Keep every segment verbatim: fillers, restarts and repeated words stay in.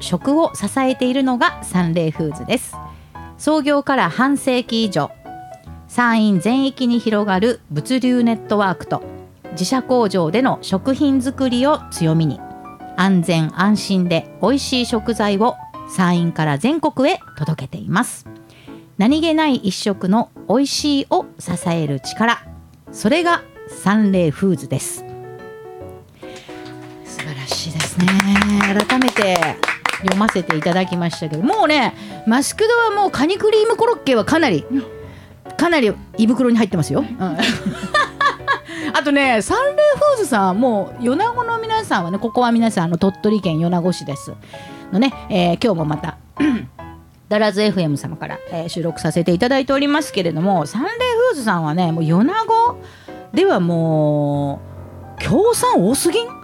食を支えているのがサンレイフーズです。創業から半世紀以上、山陰全域に広がる物流ネットワークと自社工場での食品作りを強みに、安全安心で美味しい食材を山陰から全国へ届けています。何気ない一食の美味しいを支える力、それがサンレイフーズです。素晴らしいですね。改めて読ませていただきましたけど、もうね、マスクドはもうカニクリームコロッケはかなりかなり胃袋に入ってますよ、うん、あとね、サンレイフーズさん、もう米子の皆さんはね、ここは皆さんあの鳥取県米子市ですのね、えー、今日もまたダラズ エフエム 様から、えー、収録させていただいておりますけれども、サンレイフーズさんはね、もう米子ではもう協賛多すぎんって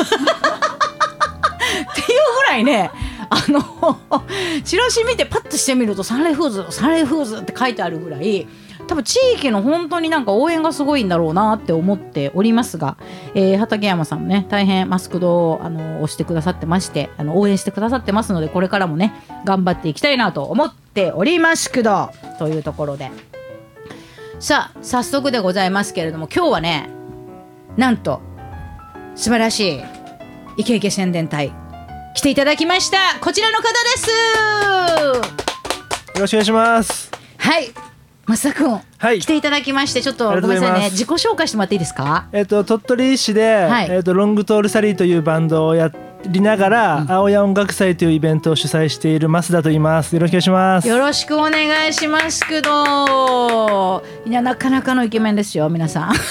いうぐらいね、あのチラシ見てパッとしてみるとサンレイフーズサンレイフーズって書いてあるぐらい、多分地域の本当になんか応援がすごいんだろうなって思っておりますが、えー、畠山さんもね、大変マスクドをあの押してくださってまして、あの応援してくださってますので、これからもね頑張っていきたいなと思っておりますけど、というところで、さあ早速でございますけれども、今日はね、なんと素晴らしいイケイケ宣伝隊来ていただきました。こちらの方です。 よろしくお願いします。 はい、増田君、はい、来ていただきまして、ちょっとごめんなさいね、自己紹介してもらっていいですか。 えっと鳥取市で、はい、えっとロングトールサリーというバンドをやりながら、うん、青谷音楽祭というイベントを主催している増田と言います。よろしくお願いします。 よろしくお願いしますけど、いや、なかなかのイケメンですよ皆さん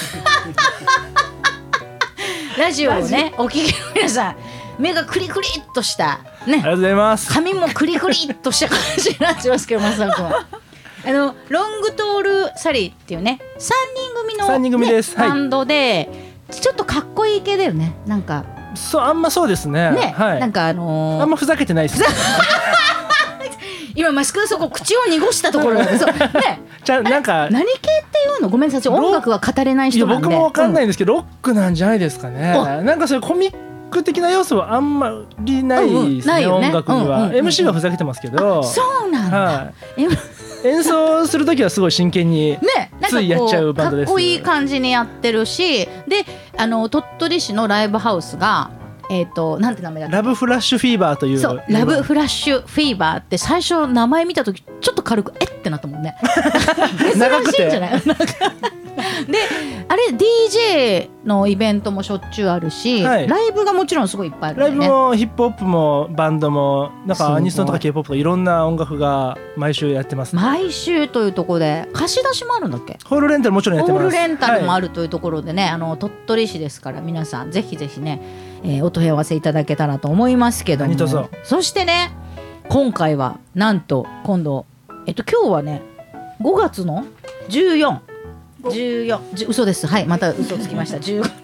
ラジオをねお聞きの皆さん、目がクリクリっとしたね、ありがとうございます。 髪もクリクリっとした感じになってますけど、増田君あのロングトールサリーっていうねさんにん組の、ね、 さんにん組です、はい、 バンドでちょっとかっこいい系だよね。なんかそう、あんまそうですね、 ね、 はい、 なんかあのー、 あんまふざけてないです今マスクそこ口を濁したところなんですよ、ね、 じゃなんか何系っていうの、ごめんなさい、音楽は語れない人なんで。 いや僕も分かんないんですけど、うん、ロックなんじゃないですかね。なんかそういうコミック的な要素はあんまりないですね、うんうん、ね、音楽には、うんうんうん、エムシー はふざけてますけど。 そうなんだ、はい、 演奏するときはすごい真剣についやっちゃうバンドです。 かっこいい感じにやってるし、であの鳥取市のライブハウスがえー、となんて名前だった、 ラブフラッシュフィーバーという。 そう、ラブフラッシュフィーバーって最初名前見たときちょっと軽くえってなったもんね珍しいんじゃないで、あれ ディージェー のイベントもしょっちゅうあるし、はい、ライブがもちろんすごいいっぱいある、ね、 ライブもヒップホップもバンドもなんかアニソンとか K-ポップ とかいろんな音楽が毎週やってます、ね、 毎週というところで貸し出しもあるんだっけ。 ホールレンタルもちろんやってます。 ホールレンタルもあるというところでね、はい、あの鳥取市ですから皆さんぜひぜひね、えー、お問い合わせいただけたらと思いますけども、 そ, そしてね、今回はなんと今度、えっと今日はねごがつのじゅうよっかじゅうよん、嘘です、はい、また嘘つきましたじゅうご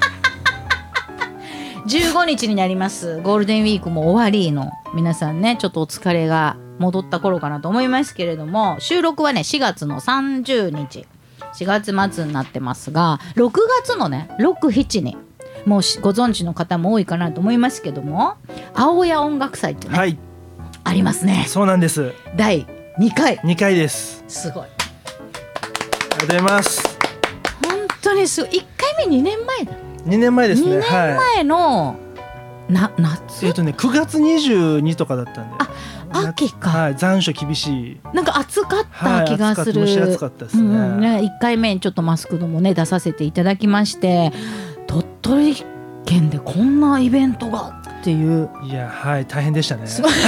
じゅうごにちになりますゴールデンウィークも終わりの皆さんね、ちょっとお疲れが戻った頃かなと思いますけれども、収録はねしがつのさんじゅうにち、しがつ末になってますが、ろくがつのねろく、しちにもうご存知の方も多いかなと思いますけども、青谷音楽祭ってね、はい、ありますね。 そうなんです、 だいにかいにかいです。 すごい、 ありがとうございます。 本当にすごい。いっかいめにねんまえだ。 にねんまえですね。 にねんまえの、はい、な夏、 えっとねくがつにじゅうにとかだったんで、 あ、秋か、 はい、残暑厳しい、 なんか暑かった気がする、 はい、蒸し暑かったですね、 うんね、いっかいめにちょっとマスクドもね出させていただきまして、鳥取県でこんなイベントがっていう、 いや、はい、大変でしたね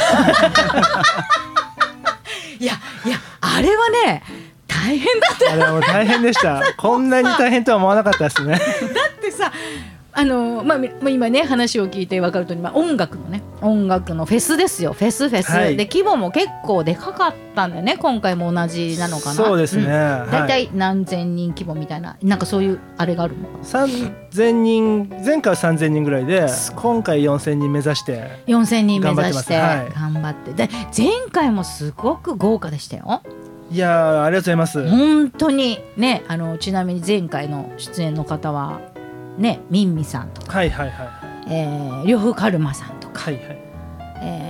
いやいや、あれはね大変だった。 あれはもう大変でしたこんなに大変とは思わなかったですねだってさ、あのまあ、今ね話を聞いて分かるとおり、まあ、音楽のね音楽のフェスですよ、フェスフェス、はい、で規模も結構でかかったんだよね。今回も同じなのかな。 そうですね、うん、 だいたい何千人規模みたいな、なんかそういうあれがあるのかな。 さんぜんにん、前回はさんぜんにんぐらいで、今回よんせんにん目指してよんせんにん目指して頑張って、で前回もすごく豪華でしたよ。 いや、ありがとうございます。 本当にね、あのちなみに前回の出演の方はね、ミンミさんとか、 はいはいはい、 えー、呂布カルマさんとか、 はいはい、 えー